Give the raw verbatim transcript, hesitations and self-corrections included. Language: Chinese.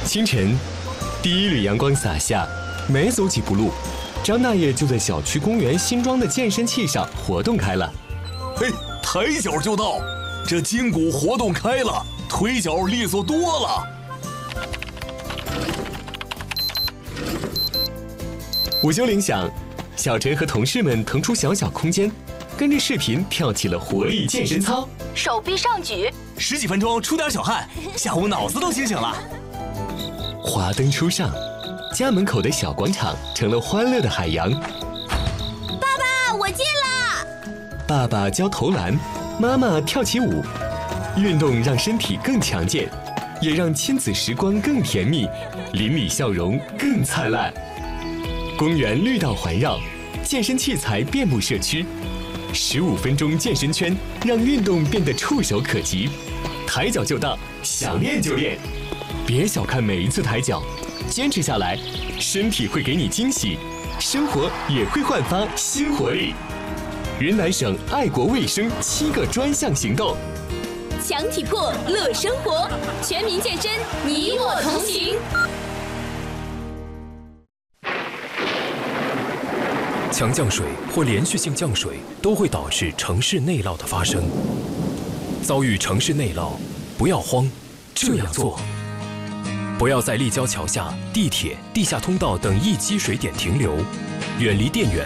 清晨，第一缕阳光洒下，没走几步路，张大爷就在小区公园新装的健身器上活动开了。 嘿，抬脚就到，这筋骨活动开了，腿脚利索多了。 午休铃响，小陈和同事们腾出小小空间，跟着视频跳起了活力健身操， 手臂上举， 十几分钟出点小汗，下午脑子都清醒了。 华灯初上，家门口的小广场成了欢乐的海洋。 爸爸，我进啦！ 爸爸教投篮，妈妈跳起舞，运动让身体更强健，也让亲子时光更甜蜜，邻里笑容更灿烂。公园绿道环绕，健身器材遍布社区，十五分钟健身圈让运动变得触手可及，抬脚就到，想练就练。别小看每一次抬脚，坚持下来，身体会给你惊喜，生活也会焕发新活力。云南省爱国卫生七个专项行动， 强体魄乐生活，全民健身，你我同行。 强降水或连续性降水都会导致城市内涝的发生。遭遇城市内涝，不要慌，这样做：不要在立交桥下、地铁、地下通道等易积水点停留，远离电源，